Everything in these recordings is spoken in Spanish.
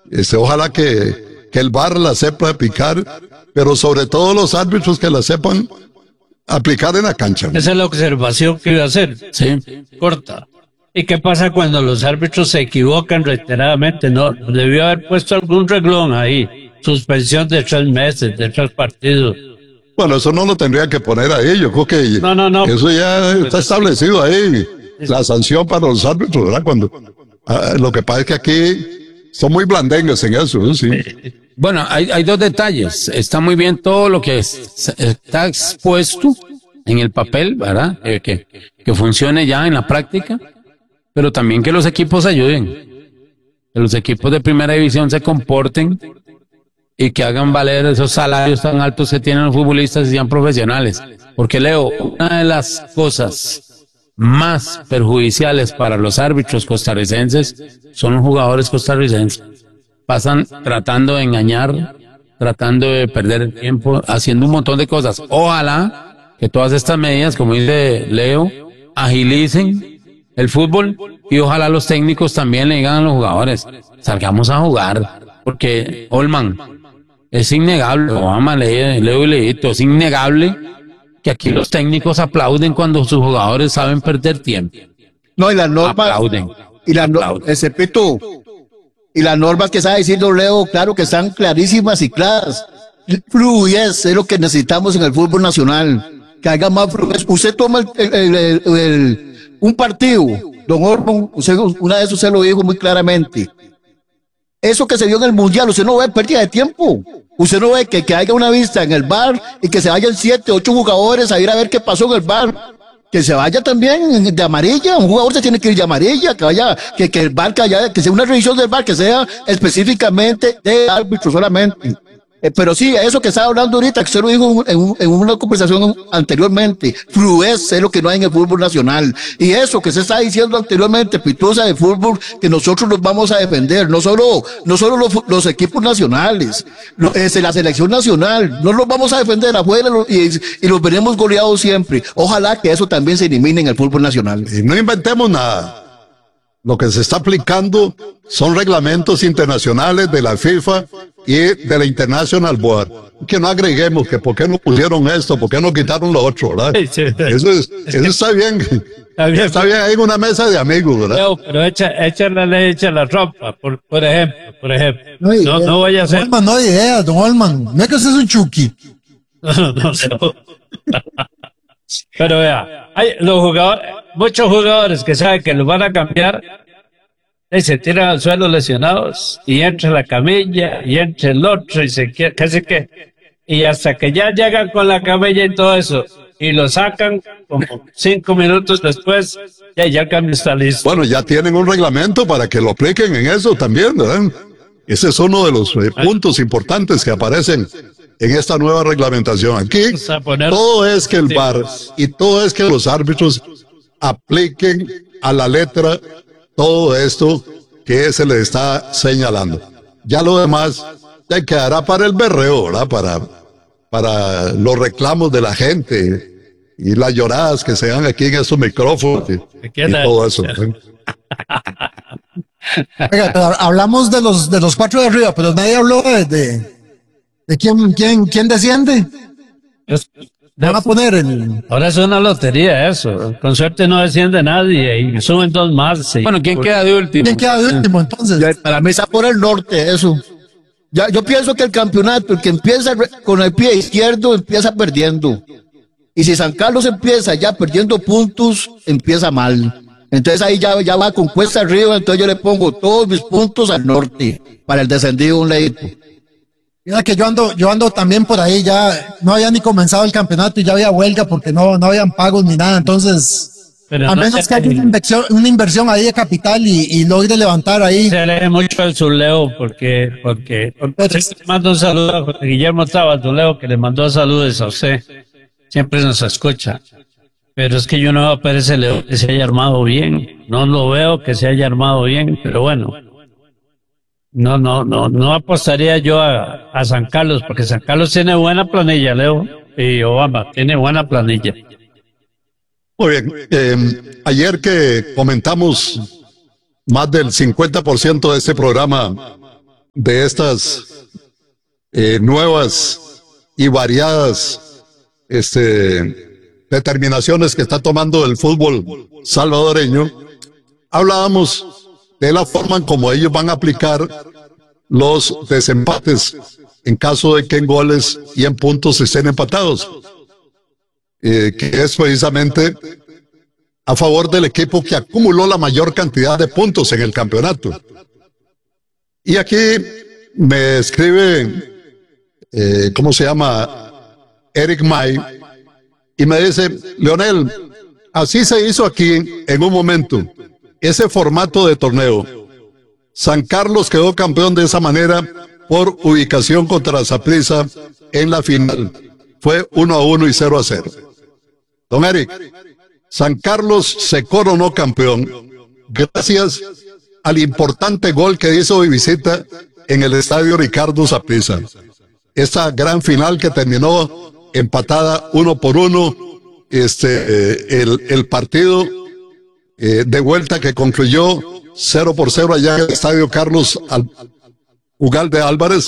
Ojalá que el VAR la sepa aplicar, pero sobre todo los árbitros que la sepan aplicar en la cancha. Esa es la observación que iba a hacer. Sí. Corta. ¿Y qué pasa cuando los árbitros se equivocan reiteradamente? No, debió haber puesto algún reglón ahí. Suspensión de 3 meses, de 3 partidos. Bueno, eso no lo tendría que poner ahí. Yo creo que No. eso ya está establecido ahí. La sanción para los árbitros, ¿verdad? Lo que pasa es que aquí son muy blandengues en eso, ¿sí? Bueno, hay dos detalles. Está muy bien todo lo que está expuesto en el papel, ¿verdad? Que funcione ya en la práctica, pero también que los equipos ayuden, que los equipos de primera división se comporten y que hagan valer esos salarios tan altos que tienen los futbolistas y sean profesionales. Porque, Leo, una de las cosas más perjudiciales para los árbitros costarricenses son los jugadores costarricenses. Pasan tratando de engañar, tratando de perder el tiempo, haciendo un montón de cosas. Ojalá que todas estas medidas, como dice Leo, agilicen el fútbol y ojalá los técnicos también le digan a los jugadores, salgamos a jugar, porque Olman, es innegable, Obama, Leo y Leito, es innegable que aquí los técnicos aplauden cuando sus jugadores saben perder tiempo. No, y las normas, aplauden. Y las normas que está diciendo Leo, claro que están clarísimas y claras. Fluidez es lo que necesitamos en el fútbol nacional, que haya más fluidez. Usted toma un partido, don Orban, una vez usted lo dijo muy claramente. Eso que se vio en el Mundial, usted no ve pérdida de tiempo. Usted no ve que haya una vista en el VAR y que se vayan 7, 8 jugadores a ir a ver qué pasó en el VAR. Que se vaya también de amarilla, un jugador se tiene que ir de amarilla, que el VAR, que sea una revisión del VAR, que sea específicamente de árbitro solamente. Pero sí, eso que estaba hablando ahorita, que usted lo dijo en una conversación anteriormente, fluidez es lo que no hay en el fútbol nacional. Y eso que se está diciendo anteriormente, Pitusa, de fútbol, que nosotros nos vamos a defender, no solo los equipos nacionales, la selección nacional, no los vamos a defender afuera y los veremos goleados siempre. Ojalá que eso también se elimine en el fútbol nacional. Y no inventemos nada. Lo que se está aplicando son reglamentos internacionales de la FIFA y de la International Board. Que no agreguemos que por qué no pusieron esto, por qué no quitaron lo otro, ¿verdad? Sí. Eso está bien. Está bien ahí en una mesa de amigos, ¿verdad? No, pero echa la ley, echa la ropa, por ejemplo. No vaya a ser. Olman, no hay ideas, don Olman. No es que usted es un chuki. No. Pero vea, hay muchos jugadores que saben que los van a cambiar y se tiran al suelo lesionados y entra la camilla y entra el otro y y hasta que ya llegan con la camilla y todo eso y lo sacan como 5 minutos después ya el cambio está listo. Bueno, ya tienen un reglamento para que lo apliquen en eso también, ¿verdad? Ese es uno de los puntos importantes que aparecen en esta nueva reglamentación. Aquí todo es que el VAR y todo es que los árbitros apliquen a la letra todo esto que se les está señalando. Ya lo demás ya quedará para el berreo, ¿verdad? Para los reclamos de la gente y las lloradas que se dan aquí en esos micrófonos y todo eso. Oiga, pero hablamos de los 4 de arriba, pero nadie habló de quién desciende. Van a poner Ahora es una lotería eso. Con suerte no desciende nadie y suben 2 más. Sí. Bueno, ¿quién queda de último? ¿Quién queda de último entonces? Para mí está por el norte eso. Yo pienso que el campeonato, el que empieza con el pie izquierdo, empieza perdiendo. Y si San Carlos empieza ya perdiendo puntos, empieza mal. Entonces ahí ya va con cuesta arriba, entonces yo le pongo todos mis puntos al norte para el descendido un ladito. Mira que yo ando también por ahí, ya no había ni comenzado el campeonato y ya había huelga porque no habían pagos ni nada, entonces a menos que haya una inversión ahí de capital y logre levantar ahí. Se aleje mucho del Zuleo porque le mando un saludo a Guillermo Tabas, don Leo, que le mandó saludos a usted, siempre nos escucha. Pero es que yo no veo a ese Leo que se haya armado bien, no lo veo que se haya armado bien, pero bueno. No apostaría yo a San Carlos, porque San Carlos tiene buena planilla, Leo, y Obama tiene buena planilla. Muy bien, ayer que comentamos más del 50% de este programa de estas nuevas y variadas determinaciones que está tomando el fútbol salvadoreño, hablábamos de la forma en cómo ellos van a aplicar los desempates en caso de que en goles y en puntos estén empatados, que es precisamente a favor del equipo que acumuló la mayor cantidad de puntos en el campeonato. Y aquí me escribe, ¿cómo se llama? Eric May, y me dice, Leonel, así se hizo aquí en un momento, ese formato de torneo. San Carlos quedó campeón de esa manera por ubicación contra Saprissa en la final. Fue 1-1 y 0-0. Don Eric, San Carlos se coronó campeón gracias al importante gol que hizo de visita en el estadio Ricardo Saprissa. Esta gran final que terminó empatada 1-1, el partido de vuelta que concluyó 0-0 allá en el estadio Carlos Ugalde Álvarez.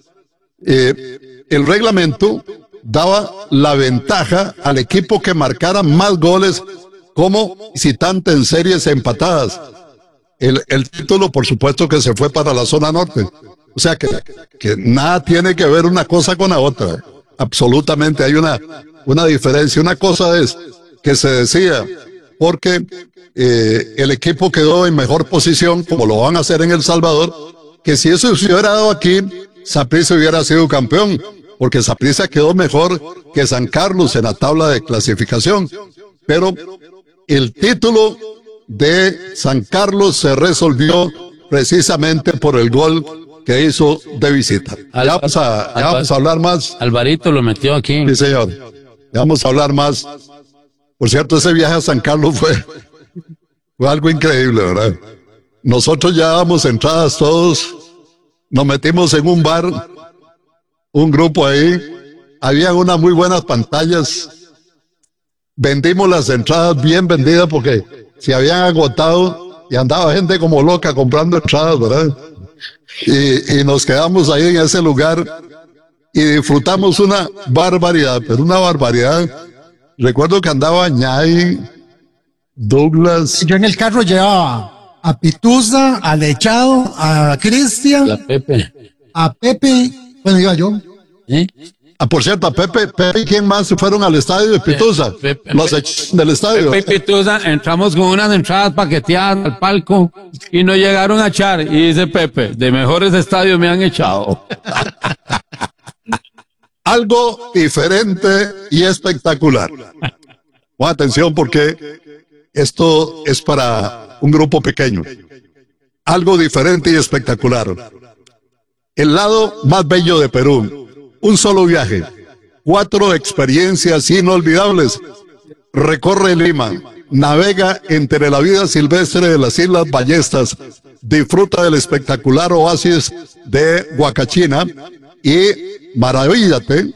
El reglamento daba la ventaja al equipo que marcara más goles como visitante en series empatadas. El título, por supuesto, que se fue para la zona norte. O sea que nada tiene que ver una cosa con la otra. Absolutamente hay una diferencia. Una cosa es que se decía, porque el equipo quedó en mejor posición, como lo van a hacer en El Salvador, que si eso se hubiera dado aquí, Saprissa hubiera sido campeón, porque Saprissa quedó mejor que San Carlos en la tabla de clasificación. Pero el título de San Carlos se resolvió precisamente por el gol que hizo de visita. Ya vamos a hablar más. Alvarito lo metió aquí. Sí, señor. Ya vamos a hablar más. Por cierto, ese viaje a San Carlos fue algo increíble, ¿verdad? Nosotros ya dábamos entradas todos, nos metimos en un bar, un grupo ahí, había unas muy buenas pantallas, vendimos las entradas bien vendidas porque se habían agotado y andaba gente como loca comprando entradas, ¿verdad? Y nos quedamos ahí en ese lugar y disfrutamos una barbaridad, pero una barbaridad. Recuerdo que andaba Ñay, Douglas. Yo en el carro llevaba a Pituza, a Lechado, a Cristian, a Pepe, bueno, iba yo. Por cierto, a Pepe, ¿quién más se fueron al estadio de Pituza? Los del estadio. Pepe y Pituza, entramos con unas entradas paqueteadas al palco y nos llegaron a echar. Y dice Pepe, de mejores estadios me han echado. Algo diferente y espectacular. Bueno, atención porque esto es para un grupo pequeño. Algo diferente y espectacular. El lado más bello de Perú. Un solo viaje, 4 experiencias inolvidables. Recorre Lima, navega entre la vida silvestre de las Islas Ballestas, disfruta del espectacular oasis de Huacachina y maravíllate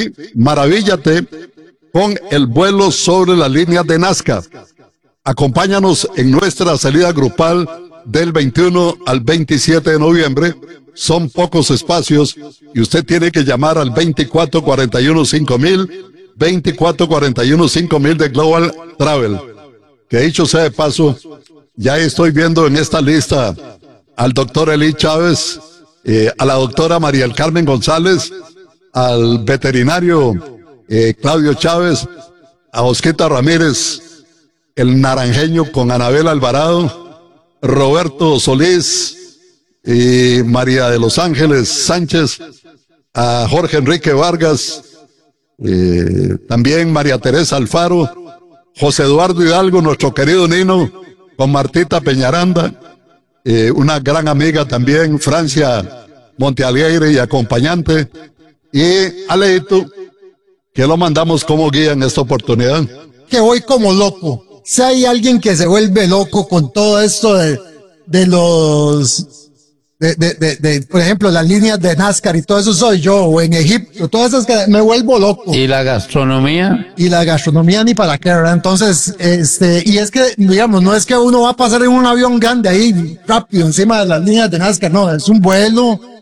con el vuelo sobre las líneas de Nazca. Acompáñanos en nuestra salida grupal del 21 al 27 de noviembre. Son pocos espacios y usted tiene que llamar al 2441-5000, 2441-5000 de Global Travel. Que dicho sea de paso, ya estoy viendo en esta lista al doctor Eli Chávez, a la doctora María del Carmen González, al veterinario Claudio Chávez, a Osquita Ramírez, el naranjeño con Anabel Alvarado, Roberto Solís, y María de los Ángeles Sánchez, a Jorge Enrique Vargas, también María Teresa Alfaro, José Eduardo Hidalgo, nuestro querido Nino, con Martita Peñaranda, una gran amiga también, Francia Montealegre y acompañante, y Aleito, que lo mandamos como guía en esta oportunidad. Que voy como loco. Si hay alguien que se vuelve loco con todo esto de por ejemplo, las líneas de NASCAR y todo eso soy yo, o en Egipto, todas esas que me vuelvo loco. ¿Y la gastronomía? Y la gastronomía ni para qué, ¿verdad? Entonces, y es que, digamos, no es que uno va a pasar en un avión grande ahí rápido encima de las líneas de NASCAR, no, es un vuelo